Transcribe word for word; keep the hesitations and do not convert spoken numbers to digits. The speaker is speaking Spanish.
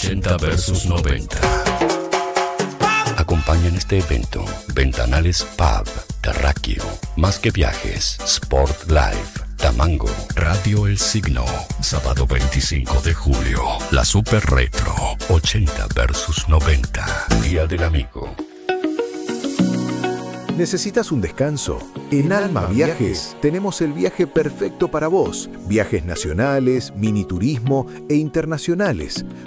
ochenta versus noventa. Acompañan este evento Ventanales Pub, Terráqueo, Más que Viajes, Sport Live, Tamango, Radio El Signo, sábado veinticinco de julio, la Super Retro, ochenta versus noventa, Día del Amigo. ¿Necesitas un descanso? En Alma Viajes tenemos el viaje perfecto para vos. Viajes nacionales, mini turismo e internacionales.